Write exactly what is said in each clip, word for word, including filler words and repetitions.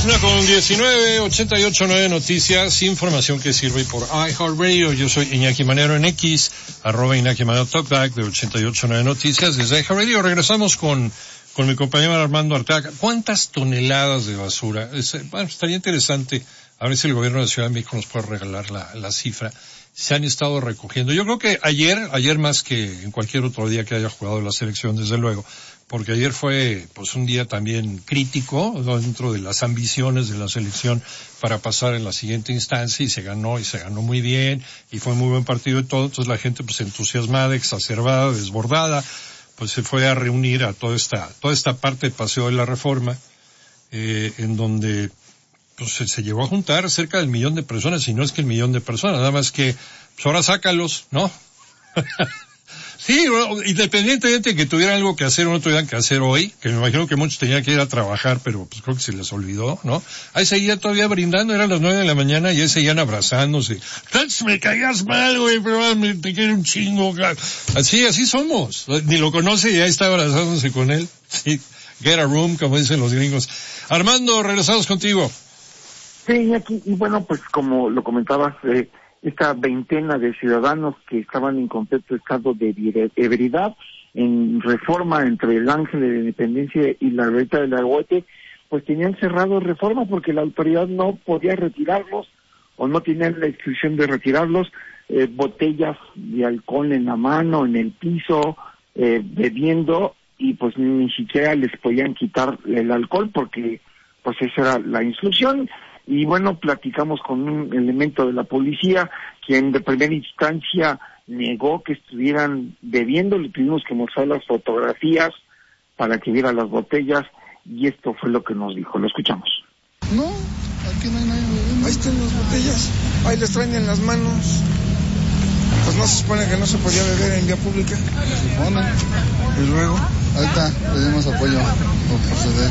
Una con diecinueve, ochenta y ocho punto nueve Noticias, información que sirve por iHeartRadio. Yo soy Iñaki Manero en X, arroba Iñaki Manero Talkback de ochenta y ocho punto nueve Noticias desde iHeartRadio. Regresamos con, con mi compañero Armando Arteaga. ¿Cuántas toneladas de basura? Es, bueno, estaría interesante a ver si el gobierno de Ciudad de México nos puede regalar la, la cifra. Se han estado recogiendo. Yo creo que ayer, ayer más que en cualquier otro día que haya jugado la selección, desde luego, porque ayer fue pues un día también crítico dentro de las ambiciones de la selección para pasar en la siguiente instancia, y se ganó, y se ganó muy bien, y fue muy buen partido y todo. Entonces la gente pues entusiasmada, exacerbada, desbordada, pues se fue a reunir a toda esta, toda esta parte de Paseo de la Reforma, eh, en donde pues se, se llegó a juntar cerca del millón de personas, y no es que el millón de personas, nada más que pues ahora sácalos, ¿no? Sí, independientemente de que tuvieran algo que hacer o no tuvieran que hacer hoy, que me imagino que muchos tenían que ir a trabajar, pero pues creo que se les olvidó, ¿no? Ahí seguía todavía brindando, eran las nueve de la mañana y ahí seguían abrazándose. Me caías mal, güey, pero me, te quiero un chingo. Así, así somos. Ni lo conoce y ahí está abrazándose con él. Sí, get a room, como dicen los gringos. Armando, regresamos contigo. Sí, aquí, y bueno, pues como lo comentabas, eh, esta veintena de ciudadanos que estaban en completo estado de ebriedad en Reforma entre el Ángel de la Independencia y la Glorieta del Agüete, pues tenían cerrado Reforma porque la autoridad no podía retirarlos o no tenían la instrucción de retirarlos, eh, botellas de alcohol en la mano, en el piso, eh, bebiendo, y pues ni siquiera les podían quitar el alcohol porque pues esa era la instrucción. Y bueno, platicamos con un elemento de la policía, quien de primera instancia negó que estuvieran bebiendo. Le tuvimos que mostrar las fotografías para que viera las botellas, y esto fue lo que nos dijo. Lo escuchamos. No, aquí no hay nadie bebiendo. Ahí están las botellas, ahí les traen en las manos. Pues no se supone que no se podía beber en vía pública. Se supone. Y luego, ahorita pedimos apoyo por proceder.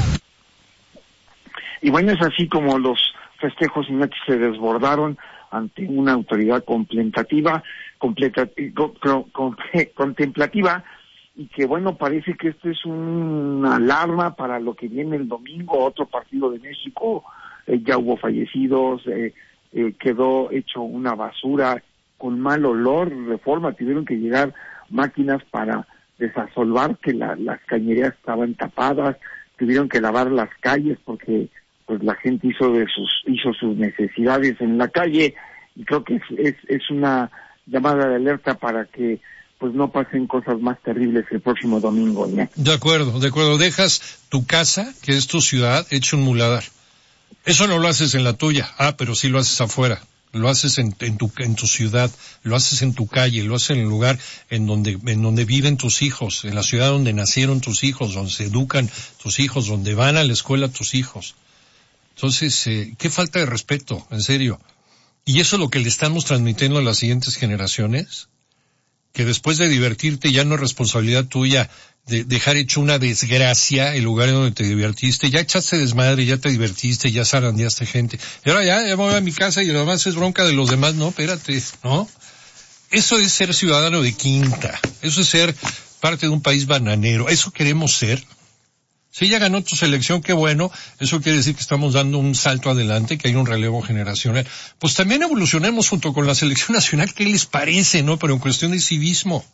Y bueno, es así como los festejos Iñaki se desbordaron ante una autoridad contemplativa, completa, con, con, contemplativa, y que bueno, parece que esto es una alarma para lo que viene el domingo, otro partido de México. Eh, ya hubo fallecidos, eh, eh, quedó hecho una basura con mal olor. Reforma, tuvieron que llegar máquinas para desasolvar que la, las cañerías estaban tapadas, tuvieron que lavar las calles porque pues la gente hizo de sus hizo sus necesidades en la calle, y creo que es, es, es una llamada de alerta para que pues no pasen cosas más terribles el próximo domingo, ¿no? De acuerdo, de acuerdo. Dejas tu casa, que es tu ciudad, hecho un muladar. Eso no lo haces en la tuya. Ah, pero sí lo haces afuera. Lo haces en, en tu en tu ciudad, lo haces en tu calle, lo haces en el lugar en donde en donde viven tus hijos, en la ciudad donde nacieron tus hijos, donde se educan tus hijos, donde van a la escuela tus hijos. Entonces, eh, qué falta de respeto, en serio. Y eso es lo que le estamos transmitiendo a las siguientes generaciones, que después de divertirte ya no es responsabilidad tuya de dejar hecho una desgracia el lugar en donde te divertiste. Ya echaste desmadre, ya te divertiste, ya zarandeaste gente. Y ahora ya, ya voy a mi casa y lo demás es bronca de los demás. No, espérate, ¿no? Eso es ser ciudadano de quinta. Eso es ser parte de un país bananero. ¿Eso queremos ser? Si ya ganó tu selección, qué bueno. Eso quiere decir que estamos dando un salto adelante, que hay un relevo generacional. Pues también evolucionemos junto con la selección nacional. ¿Qué les parece, no? Pero en cuestión de civismo.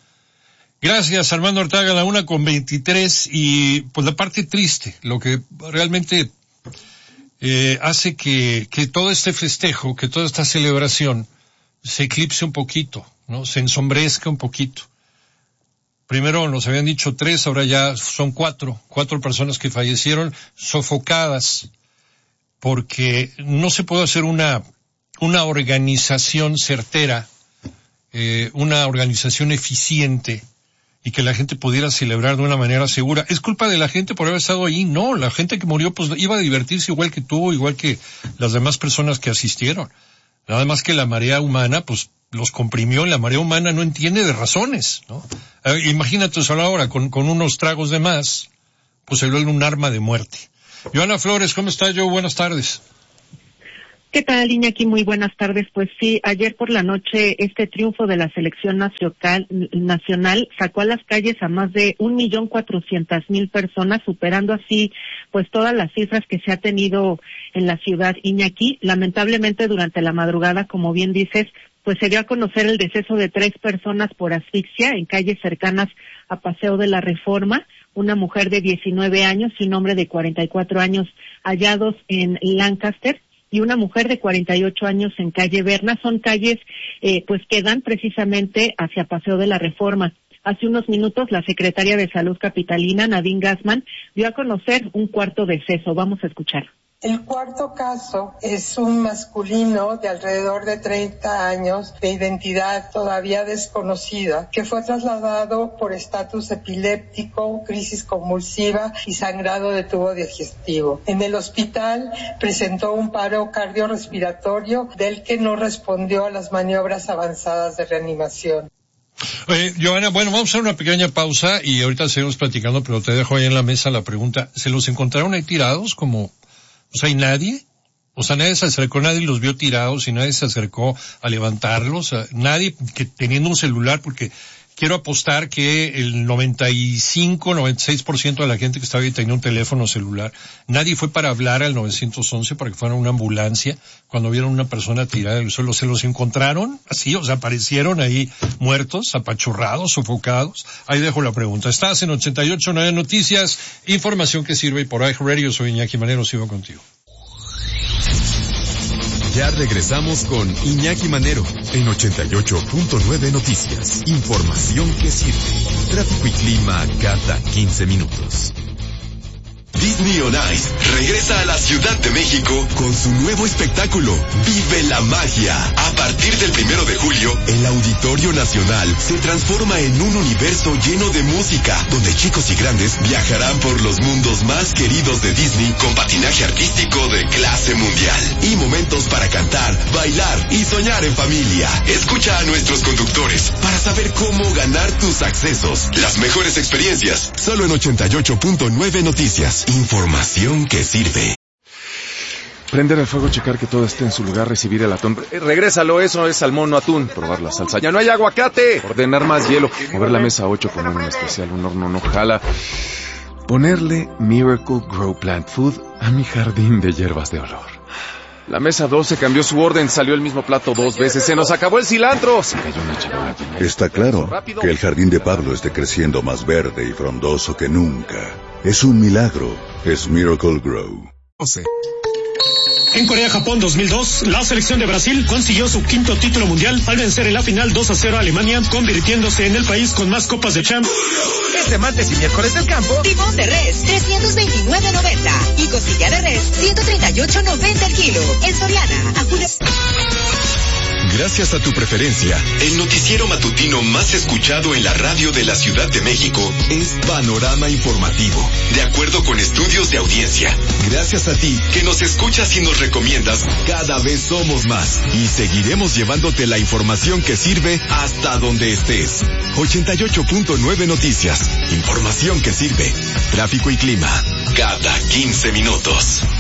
Gracias, Armando Arteaga, la una con veintitrés. Y pues la parte triste, lo que realmente eh, hace que, que todo este festejo, que toda esta celebración se eclipse un poquito, ¿no? Se ensombrezca un poquito. Primero nos habían dicho tres, ahora ya son cuatro, cuatro personas que fallecieron sofocadas, porque no se puede hacer una, una organización certera, eh, una organización eficiente, y que la gente pudiera celebrar de una manera segura. ¿Es culpa de la gente por haber estado ahí? No, la gente que murió pues iba a divertirse igual que tú, igual que las demás personas que asistieron. Nada más que la marea humana, pues, los comprimió. La marea humana no entiende de razones, ¿no? Eh, imagínate eso ahora, con, con unos tragos de más, pues se vuelve un arma de muerte. Joana Flores, ¿cómo estás, Joe? Buenas tardes. ¿Qué tal, Iñaki? Muy buenas tardes. Pues sí, ayer por la noche este triunfo de la selección nacional, nacional sacó a las calles a más de un millón cuatrocientas mil personas, superando así pues todas las cifras que se ha tenido en la ciudad, Iñaki. Lamentablemente durante la madrugada, como bien dices, pues se dio a conocer el deceso de tres personas por asfixia en calles cercanas a Paseo de la Reforma. Una mujer de diecinueve años y un hombre de cuarenta y cuatro años hallados en Lancaster, y una mujer de cuarenta y ocho años en calle Berna. Son calles eh, pues que dan precisamente hacia Paseo de la Reforma. Hace unos minutos la secretaria de Salud capitalina, Nadine Gassman, dio a conocer un cuarto deceso. Vamos a escuchar. El cuarto caso es un masculino de alrededor de treinta años, de identidad todavía desconocida, que fue trasladado por estatus epiléptico, crisis convulsiva y sangrado de tubo digestivo. En el hospital presentó un paro cardiorrespiratorio del que no respondió a las maniobras avanzadas de reanimación. Oye, Giovanna, bueno, vamos a hacer una pequeña pausa y ahorita seguimos platicando, pero te dejo ahí en la mesa la pregunta. ¿Se los encontraron ahí tirados como... O sea, ¿y nadie? O sea, nadie se acercó, nadie los vio tirados y nadie se acercó a levantarlos. O sea, nadie que teniendo un celular, porque quiero apostar que el noventa y cinco, noventa y seis por ciento de la gente que estaba ahí tenía un teléfono celular. Nadie fue para hablar al nueve once para que fuera una ambulancia cuando vieron una persona tirada del suelo. ¿Se los encontraron así? O sea, aparecieron ahí muertos, apachurrados, sofocados. Ahí dejo la pregunta. Estás en ochenta y ocho punto nueve Noticias, información que sirve, y por iHeartRadio. Soy Iñaki Manero, sigo contigo. Ya regresamos con Iñaki Manero en ochenta y ocho punto nueve Noticias. Información que sirve. Tráfico y clima cada quince minutos. Disney on Ice regresa a la Ciudad de México con su nuevo espectáculo, Vive la Magia. A partir del primero de julio, el Auditorio Nacional se transforma en un universo lleno de música, donde chicos y grandes viajarán por los mundos más queridos de Disney con patinaje artístico de clase mundial y momentos para cantar, bailar y soñar en familia. Escucha a nuestros conductores para saber cómo ganar tus accesos. Las mejores experiencias, solo en ochenta y ocho punto nueve Noticias. Información que sirve. Prender el fuego, checar que todo esté en su lugar, recibir el atún. Eh, regrésalo, eso es salmón, no atún. Probar la salsa. ¡Ya no hay aguacate! Ordenar más hielo. Mover la mesa ocho, poner un especial, un horno no jala. Ponerle Miracle Grow Plant Food a mi jardín de hierbas de olor. La mesa doce cambió su orden, salió el mismo plato dos veces, se nos acabó el cilantro. Se cayó una charola llena. Está claro que el jardín de Pablo esté creciendo más verde y frondoso que nunca. Es un milagro, es Miracle Grow. En Corea-Japón dos mil dos, la selección de Brasil consiguió su quinto título mundial al vencer en la final dos a cero a Alemania, convirtiéndose en el país con más copas de champ. Este martes y miércoles del campo, timón de res, trescientos veintinueve noventa y costilla de res, ciento treinta y ocho noventa el kilo. En Soriana, a julio... Gracias a tu preferencia, el noticiero matutino más escuchado en la radio de la Ciudad de México es Panorama Informativo, de acuerdo con estudios de audiencia. Gracias a ti, que nos escuchas y nos recomiendas, cada vez somos más y seguiremos llevándote la información que sirve hasta donde estés. ochenta y ocho punto nueve Noticias, información que sirve. Tráfico y clima, cada quince minutos.